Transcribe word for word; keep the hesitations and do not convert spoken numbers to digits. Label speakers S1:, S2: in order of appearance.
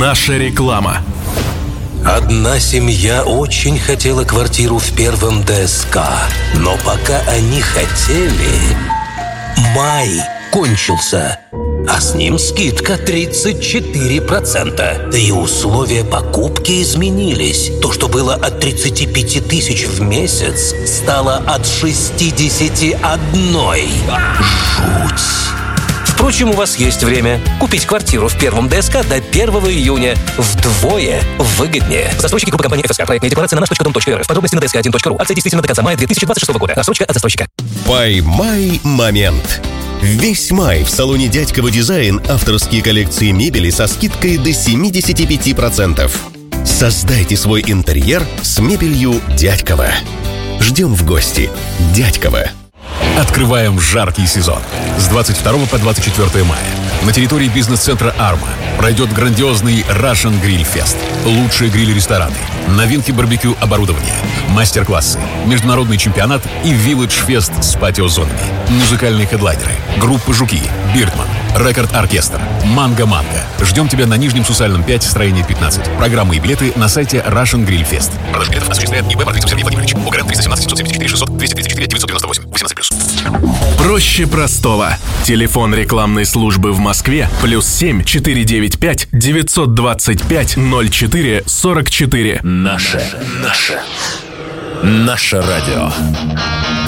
S1: Наша реклама.
S2: Одна семья очень хотела квартиру в первом ДСК, но пока они хотели, май кончился, а с ним скидка тридцать четыре процента. Да и условия покупки изменились. То, что было от тридцати пяти тысяч в месяц, стало от шестидесяти одной. Жуть! Впрочем, у вас есть время купить квартиру в первом ДСК до первого июня вдвое выгоднее. Застройщики группы компании эф эс ка. Проектная декларация на наш точка дом точка эр эф. Подробности на дэ эс ка один точка ру. Акция действительно до конца мая две тысячи двадцать шестого года. Рассрочка от застройщика.
S3: Поймай момент. Весь май в салоне «Дядьково Дизайн» авторские коллекции мебели со скидкой до семьдесят пять процентов. Создайте свой интерьер с мебелью «Дядьково». Ждем в гости. «Дядьково».
S1: Открываем жаркий сезон. С двадцать второго по двадцать четвёртое мая на территории бизнес-центра «Арма» пройдет грандиозный Russian Grill Fest. Лучшие гриль-рестораны, новинки барбекю оборудования, мастер-классы, международный чемпионат и вилледж-фест с патио-зонами. Музыкальные хедлайнеры, группа «Жуки», «Биртман», «Рекорд-оркестр», «Манго-манго». Ждем тебя на Нижнем Сусальном пять, строение пятнадцать. Программы и билеты на сайте Russian Grill Fest. Продажа билетов осуществляет ИБ «Мартынцев Сергей Владимирович». ОГРН триста семнадцать семьсот семьдесят четыре шестьсот двести тридцать четыре девятьсот девяносто восемь. восемнадцать плюс. Проще простого. Телефон рекламной службы в Москве плюс семь четыре девять пять девятьсот двадцать пять ноль четыре сорок четыре.
S4: Наше, наше, наше радио.